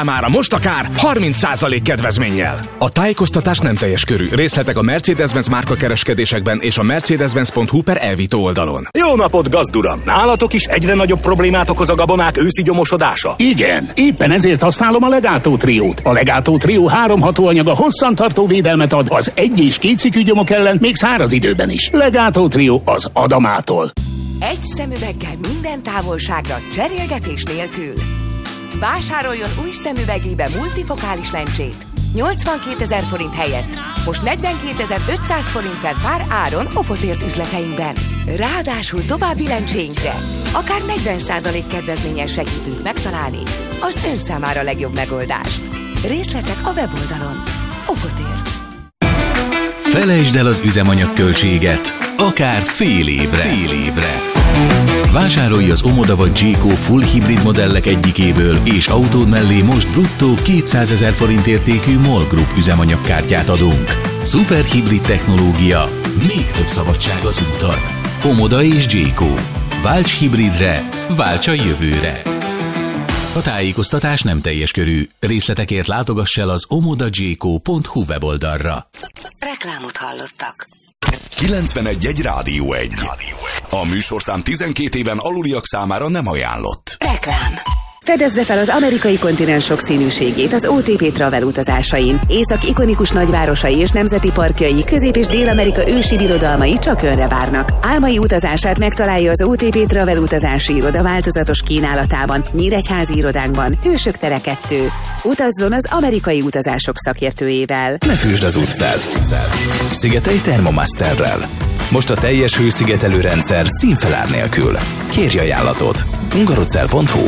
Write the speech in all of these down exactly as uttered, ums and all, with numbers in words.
számára most akár harminc százalék kedvezménnyel. A tájékoztatás nem teljes körű. Részletek a Mercedes-Benz márka kereskedésekben és a mercedes-benz pont hu per elvitó oldalon. Jó napot, gazduram! Nálatok is egyre nagyobb problémát okoz a gabonák őszi gyomosodása? Igen, éppen ezért használom a Legato Triót. A Legato Trió három hatóanyaga hosszantartó védelmet ad az egy- és kétszikű gyomok ellen, még száraz időben is. Legato Trió az Adamától. Egy szemüveggel minden távolságra, cserélgetés nélkül. Vásároljon új szemüvegébe multifokális lencsét. nyolcvankétezer forint helyett most negyvenkétezer-ötszáz forint per pár áron Ofotért üzleteinkben. Ráadásul további lencséinkre akár negyven százalék kedvezménnyel segítünk megtalálni az ön számára legjobb megoldást. Részletek a weboldalon. Ofotért. Felejtsd el az üzemanyagköltséget, akár fél évre. Fél évre. Vásárolj az Omoda vagy Jayco full hibrid modellek egyikéből, és autód mellé most bruttó kétszázezer forint értékű MOL Group üzemanyagkártyát adunk. Szuper hibrid technológia, még több szabadság az úton. Omoda és Jayco. Válts hibridre, válts a jövőre. A tájékoztatás nem teljes körű. Részletekért látogass el az omoda jayco pont hu weboldalra. Reklámot hallottak. kilencvenegy egy Rádió egy. A műsorszám tizenkét éven aluliak számára nem ajánlott. Reklám. Fedezze fel az amerikai kontinens sokszínűségét az o té pé Travel utazásain. Észak ikonikus nagyvárosai és nemzeti parkjai, Közép- és Dél-Amerika ősi birodalmai csak önre várnak. Álmai utazását megtalálja az o té pé Travel utazási iroda változatos kínálatában, Nyíregyházi irodánkban, Hősök tere kettő. Utazzon az amerikai utazások szakértőjével. Ne fűsd az utcát. Szigetelj Thermomasterrel. Most a teljes hőszigetelő rendszer színfelár nélkül. Kérj ajánlatot. hungarocell pont hu.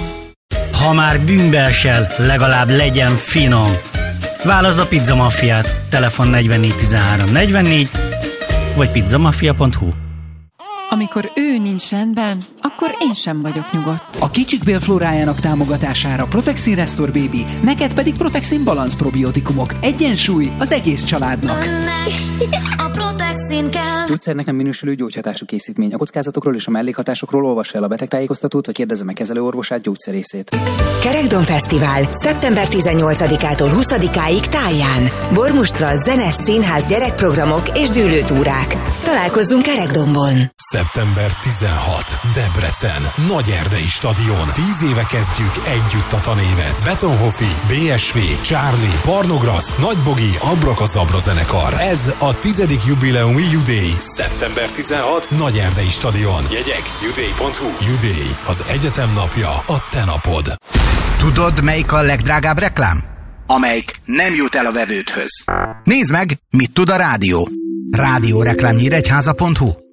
Ha már bűnbe esel, legalább legyen finom. Válaszd a Pizza Maffiát. Telefon negyvennégy tizenhárom negyvennégy vagy pizzamafia pont hu. Amikor ő nincs rendben, akkor én sem vagyok nyugodt. A kicsik bélflórájának támogatására Protexin Restore Baby, neked pedig Protexin Balance probiotikumok. Egyensúly az egész családnak. A Protexin kell. Gyógyszernek nem minősülő gyógyhatású készítmény. A kockázatokról és a mellékhatásokról olvassa el a betegtájékoztatót, vagy kérdezze meg kezelőorvosát, gyógyszerészét. Kerekdom Fesztivál. szeptember tizennyolcadikától huszadikáig Táján. Bormustra, zene, színház, gyerekprogramok és dűlőtúrák. Találkozzunk Kerekdombon. szeptember tizenhatodika. Debrecen. Nagyerdei stadion. Tíz éve kezdjük együtt a tanévet. Betonhofi, bé es vé, Charlie, Pornograsz, Nagybogi, Abrakazabra zenekar. Ez a tizedik jubileumi Judéi. szeptember tizenhatodika. Nagyerdei stadion. Jegyek judéi pont hu. Judéi. Az egyetem napja a te napod. Tudod, melyik a legdrágább reklám? Amelyik nem jut el a vevődhöz. Nézd meg, mit tud a rádió. rádióreklám nyíregyháza pont hu.